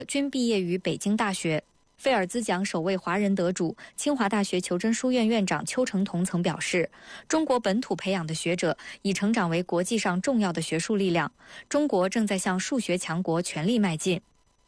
均毕业于北京大学。菲尔兹奖首位华人得主、清华大学求真书院院长邱成桐曾表示，中国本土培养的学者已成长为国际上重要的学术力量，中国正在向数学强国全力迈进。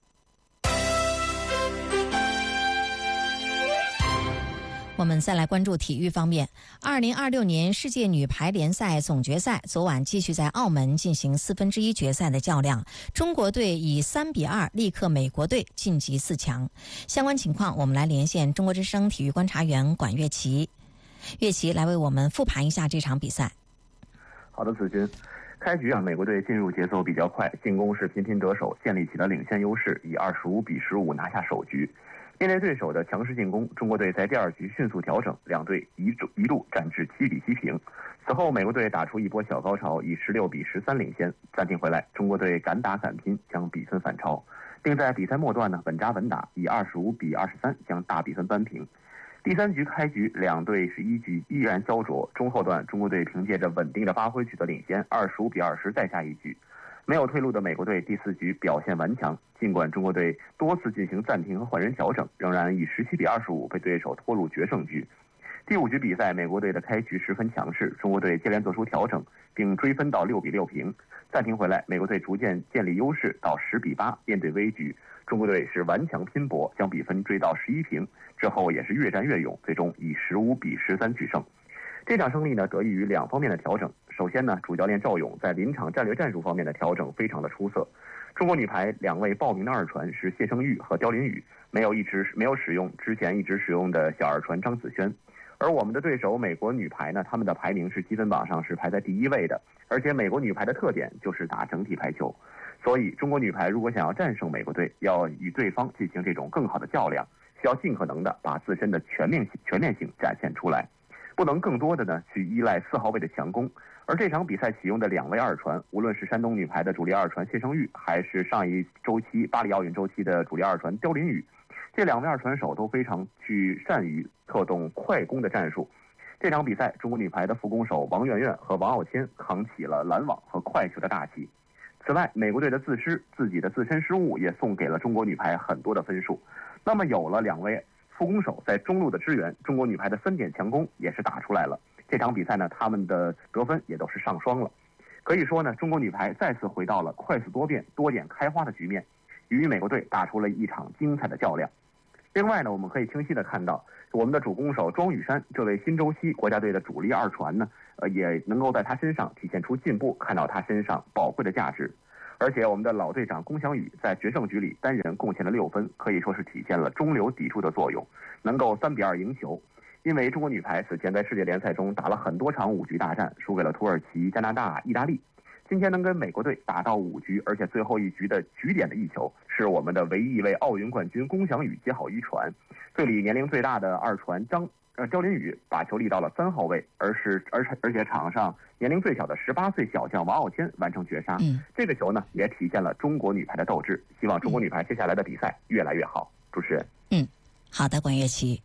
我们再来关注体育方面。2026年世界女排联赛总决赛昨晚继续在澳门进行1/4决赛的较量，中国队以3-2力克美国队晋级4强。相关情况，我们来连线中国之声体育观察员管乐琪。乐琪来为我们复盘一下这场比赛。 好的，子君。开局美国队进入节奏比较快，进攻是频频得手，建立起了领先优势，以25-15拿下首局。面对对手的强势进攻，中国队在第2局迅速调整，两队一度战至7-7平。此后，美国队打出一波小高潮，以16-13领先。暂停回来，中国队敢打敢拼，将比分反超，并在比赛末段稳扎稳打，以25-23将大比分扳平。第3局开局，两队是1局依然焦灼，中后段中国队凭借着稳定的发挥取得领先，25-20再下一局。没有退路的美国队第4局表现顽强，尽管中国队多次进行暂停和换人调整，仍然以17-25被对手拖入决胜局。第5局比赛，美国队的开局十分强势，中国队接连做出调整，并追分到6-6平。暂停回来，美国队逐渐建立优势到10-8，面对危局，中国队是顽强拼搏，将比分追到11平。之后也是越战越勇，最终以15-13取胜。这场胜利得益于两方面的调整。首先主教练赵勇在临场战略战术方面的调整非常的出色。中国女排两位报名的二传是谢胜玉和刁琳宇，没有使用之前一直使用的小二传张子萱。而我们的对手美国女排他们的排名是积分榜上是排在第1位的，而且美国女排的特点就是打整体排球，所以中国女排如果想要战胜美国队，要与对方进行这种更好的较量，需要尽可能的把自身的全面性展现出来，不能更多的去依赖4号位的强攻。而这场比赛启用的两位二传，无论是山东女排的主力二传谢胜玉，还是上一周期巴黎奥运周期的主力二传刁琳宇，这两位二传手都非常善于策动快攻的战术。这场比赛，中国女排的副攻手王媛媛和王傲谦扛起了拦网和快球的大旗。此外，美国队的自己的自身失误也送给了中国女排很多的分数。那么有了两位副攻手在中路的支援，中国女排的3点强攻也是打出来了。这场比赛他们的得分也都是上双了。可以说中国女排再次回到了快速多变、多点开花的局面，与美国队打出了一场精彩的较量。另外我们可以清晰的看到，我们的主攻手庄宇珊这位新周期国家队的主力二传也能够在他身上体现出进步，看到他身上宝贵的价值。而且我们的老队长龚翔宇在决胜局里单人贡献了6分，可以说是体现了中流砥柱的作用，能够3-2赢球。因为中国女排此前在世界联赛中打了很多场5局大战，输给了土耳其、加拿大、意大利。今天能跟美国队打到5局，而且最后一局的局点的一球，是我们的唯一一位奥运冠军龚翔宇接好一传。队里年龄最大的二传刁琳宇把球立到了3号位，而且场上年龄最小的18岁小将王傲谦完成绝杀。这个球也体现了中国女排的斗志。希望中国女排接下来的比赛越来越好。主持人。 好的，管乐琪。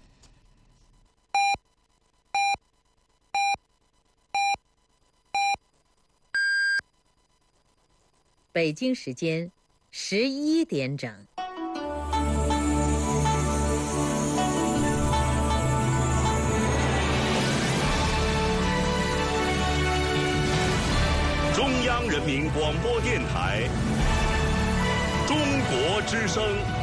北京时间11点整。 中央人民广播电台，中国之声。